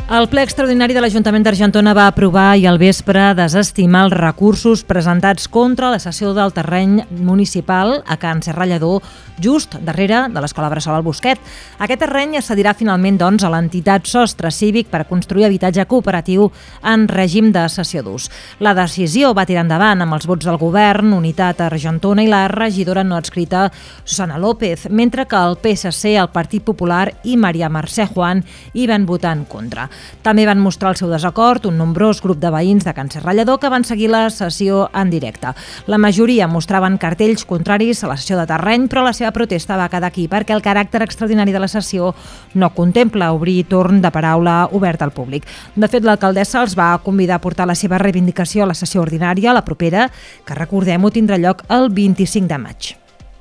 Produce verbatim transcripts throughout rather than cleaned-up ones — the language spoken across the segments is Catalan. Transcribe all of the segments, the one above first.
El ple extraordinari de l'Ajuntament d'Argentona va aprovar i al vespre desestimar els recursos presentats contra la cessió del terreny municipal a Can Serrallador, just darrere de l'Escola Bressol al Bosquet. Aquest terreny es cedirà finalment doncs, a l'entitat Sostre Cívic per construir habitatge cooperatiu en règim de cessió d'ús. La decisió va tirar endavant amb els vots del govern, Unitat Argentona i la regidora no adscrita Susana López, mentre que el P S C, el Partit Popular i Maria Mercè Juan hi van votar en contra. També van mostrar el seu desacord un nombrós grup de veïns de Can Serrallador que van seguir la sessió en directe. La majoria mostraven cartells contraris a la cessió de terreny, però la seva protesta va quedar aquí perquè el caràcter extraordinari de la sessió no contempla obrir torn de paraula obert al públic. De fet, l'alcaldessa els va convidar a portar la seva reivindicació a la sessió ordinària, la propera, que recordem-ho tindrà lloc el vint-i-cinc de maig.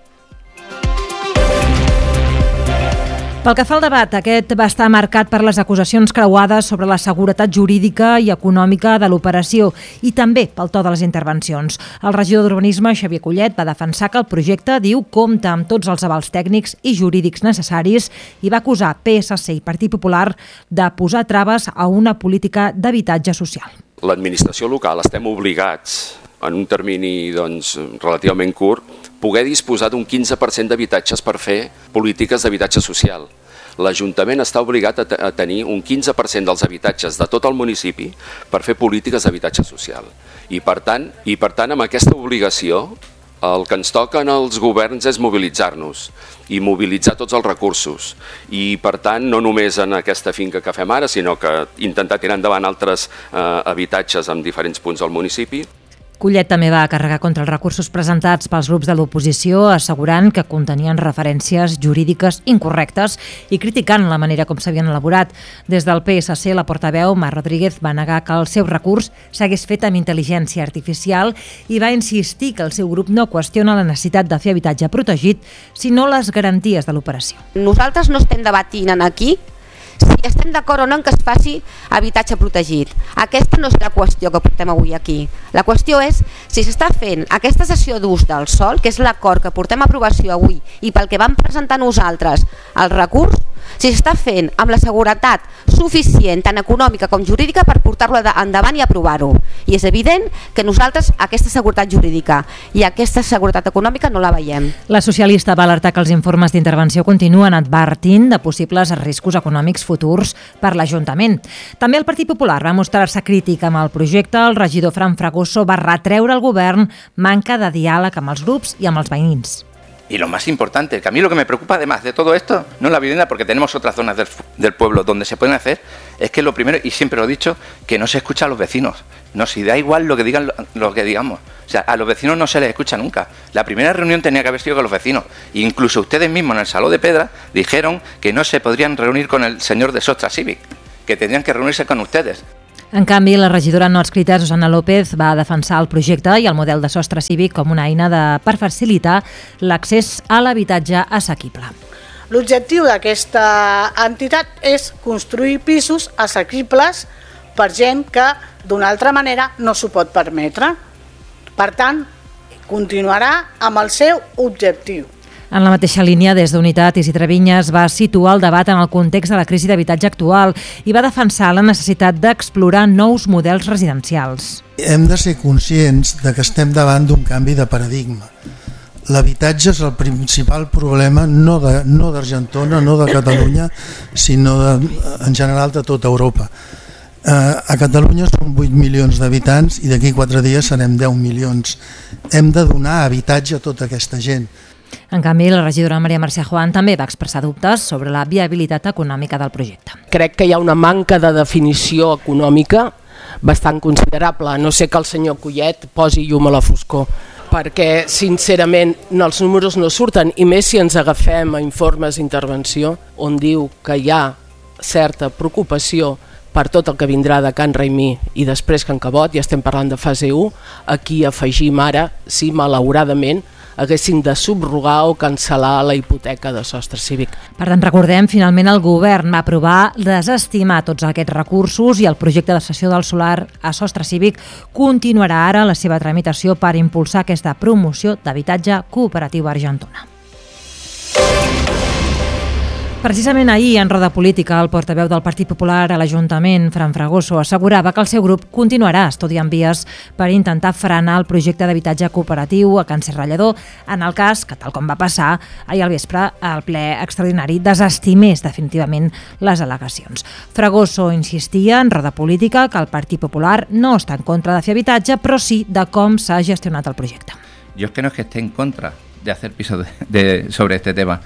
Pel que fa al debat, aquest va estar marcat per les acusacions creuades sobre la seguretat jurídica i econòmica de l'operació i també pel to de les intervencions. El regidor d'Urbanisme, Xavier Collet, va defensar que el projecte, diu, compta amb tots els avals tècnics i jurídics necessaris i va acusar P S C i Partit Popular de posar traves a una política d'habitatge social. L'administració local estem obligats, en un termini doncs, relativament curt, poder disposar d'un quinze per cent d'habitatges per fer polítiques d'habitatge social. L'Ajuntament està obligat a tenir un quinze per cent dels habitatges de tot el municipi per fer polítiques d'habitatge social. I per tant, i per tant, amb aquesta obligació, el que ens toca als governs és mobilitzar-nos i mobilitzar tots els recursos. I per tant, no només en aquesta finca que fem ara, sinó que intentar tirar endavant altres eh, habitatges en diferents punts del municipi. Collet també va carregar contra els recursos presentats pels grups de l'oposició, assegurant que contenien referències jurídiques incorrectes i criticant la manera com s'havien elaborat. Des del P S C, la portaveu, Mar Rodríguez, va negar que el seu recurs s'hagués fet amb intel·ligència artificial i va insistir que el seu grup no qüestiona la necessitat de fer habitatge protegit, sinó les garanties de l'operació. Nosaltres no estem debatint aquí si estem d'acord o no en que es faci habitatge protegit. Aquesta no és la qüestió que portem avui aquí. La qüestió és si s'està fent aquesta cessió d'ús del sòl, que és l'acord que portem a aprovació avui i pel que vam presentar nosaltres el recurs, si s'està fent amb la seguretat suficient, tant econòmica com jurídica, per portar-lo endavant i aprovar-ho. I és evident que nosaltres aquesta seguretat jurídica i aquesta seguretat econòmica no la veiem. La socialista va alertar que els informes d'intervenció continuen advertint de possibles riscos econòmics futurs per l'Ajuntament. També el Partit Popular va mostrar-se crític amb el projecte. El regidor Fran Fragoso va retreure al govern manca de diàleg amb els grups i amb els veïns. Y lo más importante, que a mí lo que me preocupa además de todo esto, no es la vivienda, porque tenemos otras zonas del, del pueblo donde se pueden hacer, es que lo primero, y siempre lo he dicho, que no se escucha a los vecinos. No, si da igual lo que digan, lo, lo que digamos. O sea, a los vecinos no se les escucha nunca. La primera reunión tenía que haber sido con los vecinos. E incluso ustedes mismos en el Saló de Pedra dijeron que no se podrían reunir con el señor de Sostre Cívic, que tendrían que reunirse con ustedes. En canvi, la regidora no adscrita Susana López va defensar el projecte i el model de Sostre Cívic com una eina de, per facilitar l'accés a l'habitatge assequible. L'objectiu d'aquesta entitat és construir pisos assequibles per gent que d'una altra manera no s'ho pot permetre. Per tant, continuarà amb el seu objectiu. En la mateixa línia, des d'Unitat, Isidre Vinyes va situar el debat en el context de la crisi d'habitatge actual i va defensar la necessitat d'explorar nous models residencials. Hem de ser conscients de que estem davant d'un canvi de paradigma. L'habitatge és el principal problema no de, no d'Argentona, no de Catalunya, sinó de, en general de tota Europa. Eh, a Catalunya són vuit milions d'habitants i d'aquí quatre dies serem deu milions. Hem de donar habitatge a tota aquesta gent. En canvi, la regidora Maria Mercè Juan també va expressar dubtes sobre la viabilitat econòmica del projecte. Crec que hi ha una manca de definició econòmica bastant considerable, a no ser que el senyor Collet posi llum a la foscor, perquè sincerament els números no surten, i més si ens agafem a informes d'intervenció on diu que hi ha certa preocupació per tot el que vindrà de Can Raimí i després Can Cabot, ja estem parlant de fase u, aquí afegim ara, si malauradament haguessin de subrogar o cancel·lar la hipoteca de Sostre Cívic. Per tant, recordem, finalment el govern va aprovar desestimar tots aquests recursos i el projecte de cessió del solar a Sostre Cívic continuarà ara la seva tramitació per impulsar aquesta promoció d'habitatge cooperatiu a Argentona. Precisament ahir, en roda política, el portaveu del Partit Popular a l'Ajuntament, Fran Fragoso, assegurava que el seu grup continuarà estudiant vies per intentar frenar el projecte d'habitatge cooperatiu a Can Serrallador, en el cas que, tal com va passar ahir al vespre, el ple extraordinari desestimés definitivament les al·legacions. Fragoso insistia en roda política que el Partit Popular no està en contra de fer habitatge, però sí de com s'ha gestionat el projecte. Yo es que no es que esté en contra de hacer pisos de, de, sobre este tema.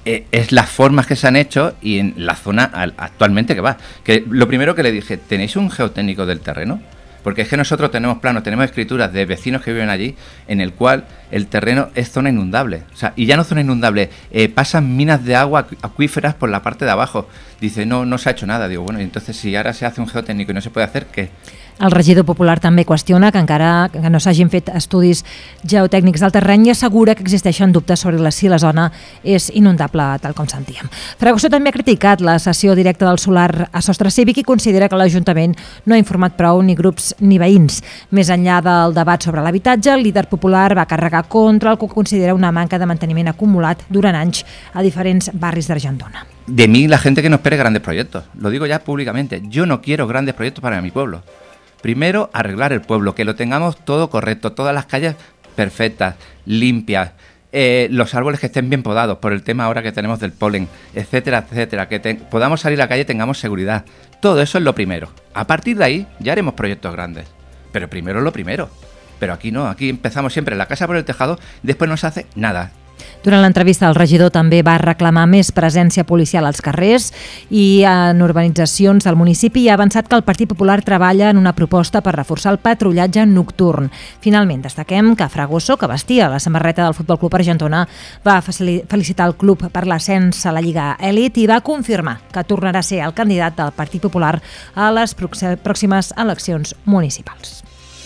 Es las formas que se han hecho y en la zona actualmente que va. Que lo primero que le dije, ¿tenéis un geotécnico del terreno? Porque es que nosotros tenemos planos, tenemos escrituras de vecinos que viven allí en el cual el terreno es zona inundable. O sea, y ya no zona inundable, eh, pasan minas de agua acuíferas por la parte de abajo. Dice, no, no se ha hecho nada. Digo, bueno, y entonces si ahora se hace un geotécnico y no se puede hacer, ¿qué? El regidor popular també qüestiona que encara que no s'hagin fet estudis geotècnics del terreny i assegura que existeixen dubtes sobre si la zona és inundable, tal com sentíem. Fragoso també ha criticat la cessió directa del solar a sostre cívic i considera que l'Ajuntament no ha informat prou ni grups ni veïns. Més enllà del debat sobre l'habitatge, el líder popular va carregar contra el que considera una manca de manteniment acumulat durant anys a diferents barris d'Argentona. De mí la gente que no espere grandes proyectos. Lo digo ya públicamente. Yo no quiero grandes proyectos para mi pueblo. Primero, arreglar el pueblo, que lo tengamos todo correcto, todas las calles perfectas, limpias, eh, los árboles que estén bien podados por el tema ahora que tenemos del polen, etcétera, etcétera, que te, podamos salir a la calle y tengamos seguridad. Todo eso es lo primero. A partir de ahí ya haremos proyectos grandes, pero primero lo primero. Pero aquí no, aquí empezamos siempre la casa por el tejado y después no se hace nada. Durant l'entrevista, el regidor també va reclamar més presència policial als carrers i en urbanitzacions del municipi i ha avançat que el Partit Popular treballa en una proposta per reforçar el patrullatge nocturn. Finalment, destaquem que Fragoso, que vestia la samarreta del Futbol Club Argentona, va felicitar el club per l'ascens a la Lliga Elit i va confirmar que tornarà a ser el candidat del Partit Popular a les pròximes eleccions municipals.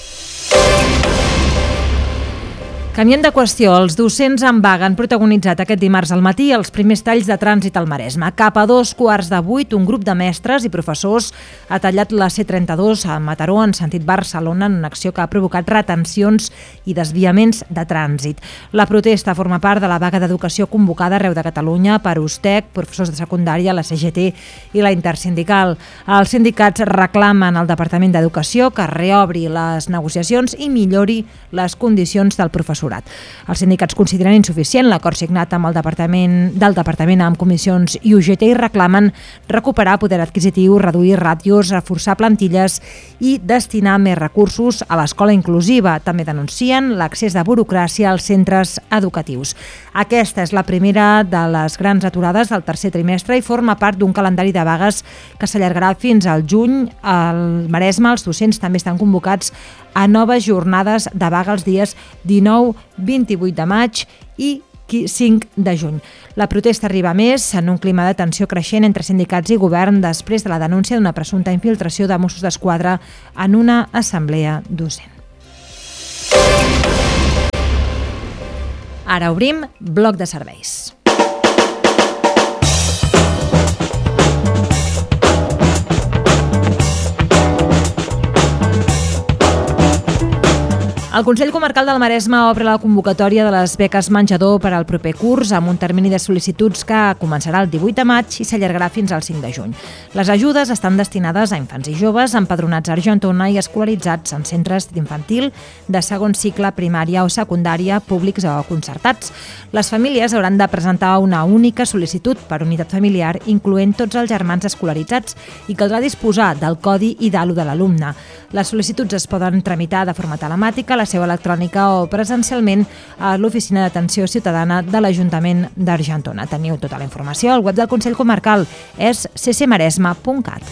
Canviant de qüestió, els docents en vaga han protagonitzat aquest dimarts al matí els primers talls de trànsit al Maresme. Cap a dos quarts de vuit, un grup de mestres i professors ha tallat la C trenta-dos a Mataró en sentit Barcelona en una acció que ha provocat retencions i desviaments de trànsit. La protesta forma part de la vaga d'educació convocada arreu de Catalunya per U S T E C, professors de secundària, la C G T i la Intersindical. Els sindicats reclamen al Departament d'Educació que reobri les negociacions i millori les condicions del professorat. Els sindicats consideren insuficient l'acord signat amb el departament del departament amb comissions i U G T i reclamen recuperar poder adquisitiu, reduir ràtios, reforçar plantilles i destinar més recursos a l'escola inclusiva. També denuncien l'accés de burocràcia als centres educatius. Aquesta és la primera de les grans aturades del tercer trimestre i forma part d'un calendari de vagues que s'allargarà fins al juny. Al Maresme, els docents també estan convocats a noves jornades de vaga els dies dinou, vint-i-vuit de maig i cinc de juny. La protesta arriba més en un clima de tensió creixent entre sindicats i govern després de la denúncia d'una presumpta infiltració de Mossos d'Esquadra en una assemblea docent. Ara obrim bloc de serveis. El Consell Comarcal del Maresme obre la convocatòria de les beques menjador per al proper curs amb un termini de sol·licituds que començarà el divuit de maig i s'allargarà fins al cinc de juny. Les ajudes estan destinades a infants i joves empadronats a Argentona i escolaritzats en centres d'infantil de segon cicle, primària o secundària, públics o concertats. Les famílies hauran de presentar una única sol·licitud per unitat familiar, incloent tots els germans escolaritzats, i caldrà disposar del codi i d'alo de l'alumne. Les sol·licituds es poden tramitar de forma telemàtica, la seu electrònica o presencialment a l'Oficina d'Atenció Ciutadana de l'Ajuntament d'Argentona. Teniu tota la informació al web del Consell Comarcal, és c c maresme punt cat.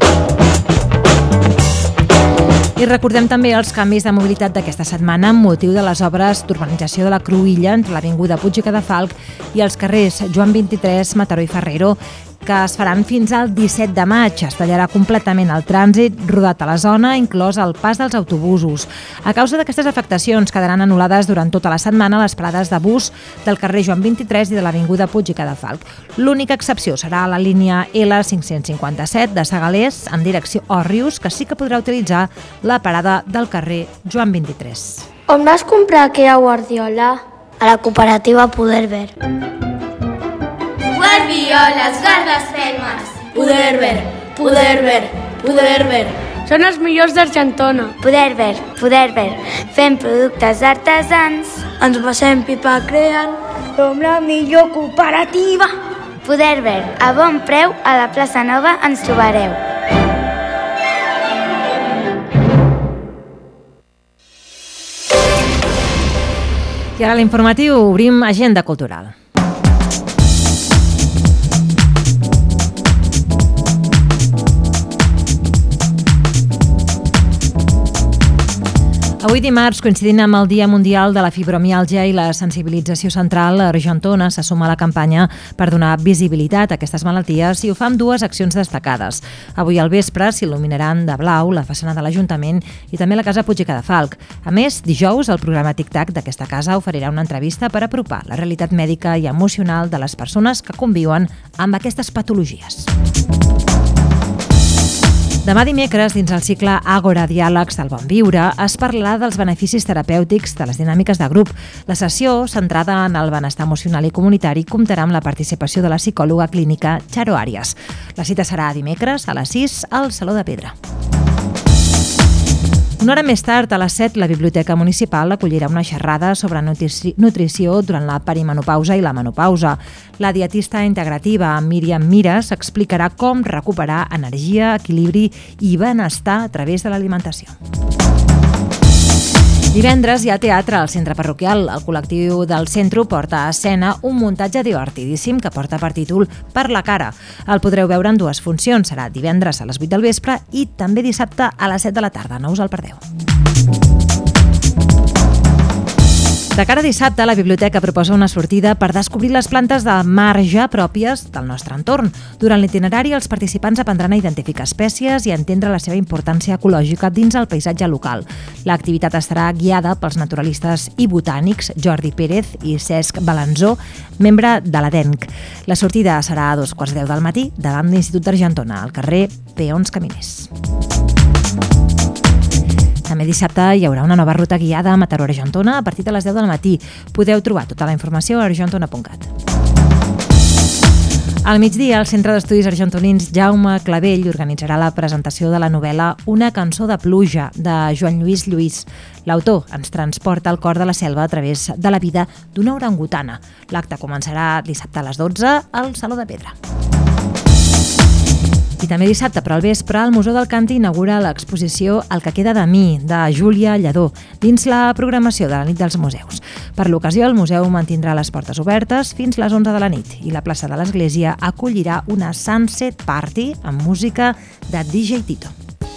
I recordem també els canvis de mobilitat d'aquesta setmana amb motiu de les obres d'urbanització de la Cruïlla entre l'Avinguda Puig i Cadafalch i els carrers Joan vint-i-tres, Mataró i Ferrero, que es faran fins al disset de maig. Es tallarà completament el trànsit rodat a la zona, inclòs el pas dels autobusos. A causa d'aquestes afectacions quedaran anul·lades durant tota la setmana les parades de bus del carrer Joan vint-i-tres i de l'Avinguda Puig i Cadafalch. L'única excepció serà la línia L cinc-cents cinquanta-set de Segalers en direcció Òrrius, que sí que podrà utilitzar la parada del carrer Joan vint-i-tres. On vas comprar aquella guardiola? A la cooperativa Poder Ver. Guardiola! violes, gardes fermes. Poder ver, poder ver, poder ver. Són els millors d'Argentona. Poder ver, poder ver. Fem productes artesans. Ens passem pipa creant. Som la millor cooperativa. Poder ver, a bon preu, a la plaça Nova ens trobareu. I ara a l'informatiu obrim agenda cultural. Avui dimarts, coincidint amb el Dia Mundial de la Fibromiàlgia i la sensibilització central, Argentona se suma a la campanya per donar visibilitat a aquestes malalties i ho fa amb dues accions destacades. Avui al vespre s'il·luminaran de blau la façana de l'Ajuntament i també la Casa Puig i Cadafalch. A més, dijous, el programa Tic-Tac d'aquesta casa oferirà una entrevista per apropar la realitat mèdica i emocional de les persones que conviuen amb aquestes patologies. Demà dimecres, dins el cicle Àgora Diàlegs del Bon Viure, es parlarà dels beneficis terapèutics de les dinàmiques de grup. La sessió, centrada en el benestar emocional i comunitari, comptarà amb la participació de la psicòloga clínica Charo Arias. La cita serà dimecres a les sis al Saló de Pedra. Una hora més tard, a les set, la Biblioteca Municipal acollirà una xerrada sobre nutrici- nutrició durant la perimenopausa i la menopausa. La dietista integrativa Míriam Mires explicarà com recuperar energia, equilibri i benestar a través de l'alimentació. Divendres hi ha teatre al centre parroquial. El col·lectiu del centre porta a escena un muntatge divertidíssim que porta per títol Per la cara. El podreu veure en dues funcions. Serà divendres a les vuit del vespre i també dissabte a les set de la tarda. No us el perdeu. De cara a dissabte, la biblioteca proposa una sortida per descobrir les plantes de marge pròpies del nostre entorn. Durant l'itinerari, els participants aprendran a identificar espècies i a entendre la seva importància ecològica dins el paisatge local. L'activitat estarà guiada pels naturalistes i botànics Jordi Pérez i Cesc Balanzó, membre de l'A D E N C. La sortida serà a dos quarts deu del matí davant l'Institut d'Argentona, al carrer Peons Caminers. També dissabte hi haurà una nova ruta guiada a Mataró-Argentona a partir de les deu del matí. Podeu trobar tota la informació a argentona punt cat. Al migdia, el Centre d'Estudis Argentonins Jaume Clavell organitzarà la presentació de la novel·la Una cançó de pluja, de Joan Lluís Lluís. L'autor ens transporta al cor de la selva a través de la vida d'una orangutana. L'acte començarà dissabte a les dotze al Saló de Pedra. I també dissabte, però al vespre, el Museu del Canti inaugura l'exposició El que queda de mi, de Júlia Lledó, dins la programació de la nit dels museus. Per l'ocasió, el museu mantindrà les portes obertes fins les onze de la nit i la plaça de l'Església acollirà una Sunset Party amb música de D J Tito.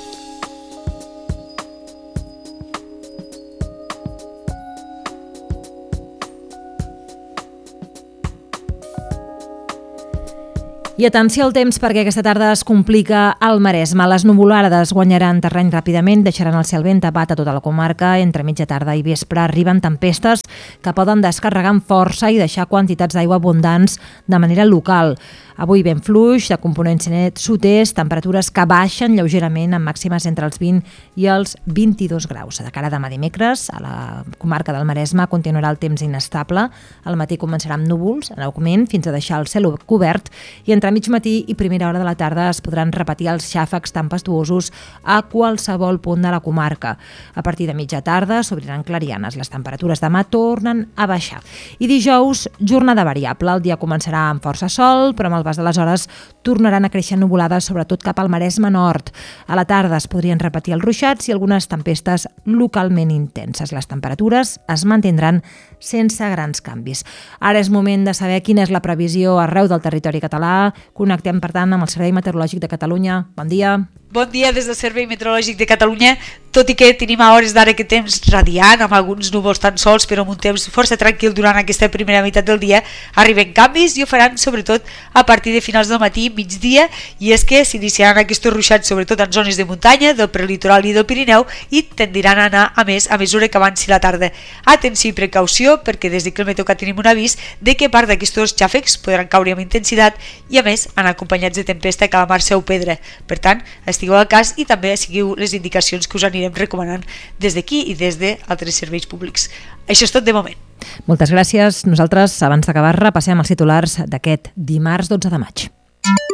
I atenció al temps perquè aquesta tarda es complica al Maresme. Les nuvolades guanyaran terreny ràpidament, deixaran el cel ben tapat a tota la comarca. Entre mitja tarda i vespre arriben tempestes que poden descarregar amb força i deixar quantitats d'aigua abundants de manera local. Avui vent fluix, de component sud-est, temperatures que baixen lleugerament amb màximes entre els vint i els vint-i-dos graus. De cara a demà dimecres, a la comarca del Maresme continuarà el temps inestable. Al matí començarà amb núvols, en augment, fins a deixar el cel cobert, i entre mig matí i primera hora de la tarda es podran repetir els xàfecs tempestuosos a qualsevol punt de la comarca. A partir de mitja tarda s'obriran clarianes. Les temperatures demà tornen a baixar. I dijous, jornada variable. El dia començarà amb força sol, però amb el pas de les hores tornaran a créixer nuvolades, sobretot cap al Maresme nord. A la tarda es podrien repetir els ruixats i algunes tempestes localment intenses. Les temperatures es mantindran sense grans canvis. Ara és moment de saber quina és la previsió arreu del territori català. Connectem, per tant, amb el Servei Meteorològic de Catalunya. Bon dia. Bon dia des del Servei Meteorològic de Catalunya. Tot i que tenim a hores d'ara que temps radiant, amb alguns núvols tan sols, però amb un temps força tranquil durant aquesta primera meitat del dia, arriben canvis i ho faran sobretot a partir de finals del matí, migdia, i és que s'iniciaran aquests ruixats sobretot en zones de muntanya, del prelitoral i del Pirineu, i tendiran a anar a més a mesura que avanci la tarda. Atenció i precaució, perquè des que el Meteocat tenim un avís de que part d'aquests xàfecs podran caure amb intensitat i a més anar acompanyats de tempesta, calamar-se o pedra. Per tant, estigueu al cas i també seguiu les indicacions que us anirem anirem recomanant des d'aquí i des d'altres serveis públics. Això és tot de moment. Moltes gràcies. Nosaltres, abans d'acabar, repassem els titulars d'aquest dimarts dotze de maig.